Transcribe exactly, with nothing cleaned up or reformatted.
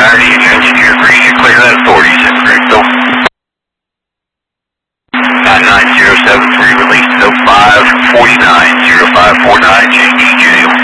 entirety and your engineer agree to clear that authority, is that correct, Bill? nine nine zero seven three, release oh five four nine, oh five four nine, J D J.